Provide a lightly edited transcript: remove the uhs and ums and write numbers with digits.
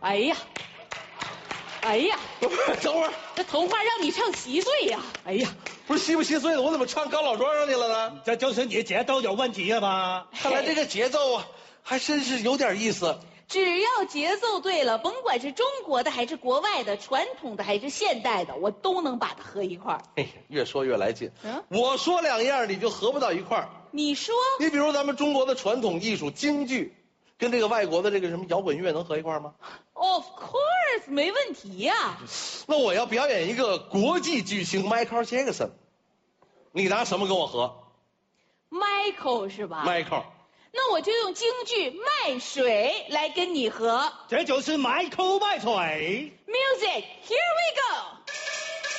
哎呀，哎呀， 不是，等会儿， 这童话让你唱稀碎呀！哎呀， 不是稀不稀碎的，我怎么唱高老庄上去了呢？ 这就是你节奏有问题了吗？ 看来这个节奏啊，还真是有点意思。 只要节奏对了，甭管是中国的还是国外的，传统的还是现代的，我都能把它合一块儿。 哎呀，越说越来劲。 嗯， 我说两样，你就合不到一块儿。 你说你比如咱们中国的传统艺术京剧，跟这个外国的这个什么摇滚乐能合一块儿吗？ ？Of course，没问题呀。 那我要表演一个国际巨星 Michael Jackson， 你拿什么跟我合 Michael 是吧 ？Michael， 那我就用京剧《卖水》来跟你合。 这就是Michael 卖水。 Music，here we go。